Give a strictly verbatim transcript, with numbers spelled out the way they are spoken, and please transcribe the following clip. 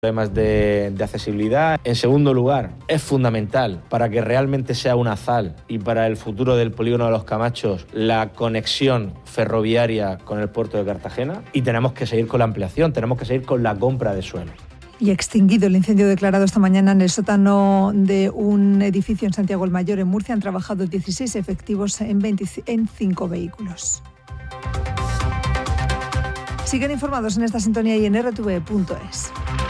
problemas de, de accesibilidad. En segundo lugar, es fundamental para que realmente sea una ZAL y para el futuro del polígono de Los Camachos la conexión ferroviaria con el puerto de Cartagena, y tenemos que seguir con la ampliación, tenemos que seguir con la compra de suelo. Y extinguido el incendio declarado esta mañana en el sótano de un edificio en Santiago el Mayor, en Murcia, han trabajado dieciséis efectivos en, veinte, en cinco vehículos. Siguen informados en esta sintonía y en erre te ve punto es.